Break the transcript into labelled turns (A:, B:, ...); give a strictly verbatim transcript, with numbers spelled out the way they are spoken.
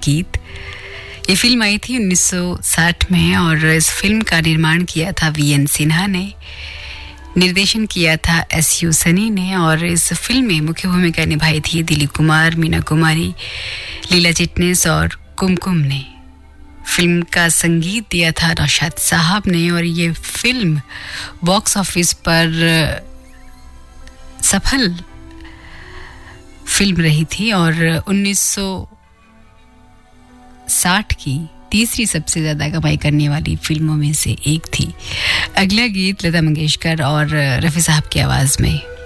A: गीत। ये फिल्म आई थी उन्नीस सौ साठ में और इस फिल्म का निर्माण किया था वी एन सिन्हा ने, निर्देशन किया था एस यू सनी ने और इस फिल्म में मुख्य भूमिका निभाई थी दिलीप कुमार, मीना कुमारी, लीला चिटनेस और कुमकुम ने। फिल्म का संगीत दिया था नौशाद साहब ने और ये फिल्म बॉक्स ऑफिस पर सफल फिल्म रही थी और उन्नीस सौ साठ की तीसरी सबसे ज्यादा कमाई करने वाली फिल्मों में से एक थी। अगला गीत लता मंगेशकर और रफी साहब की आवाज में।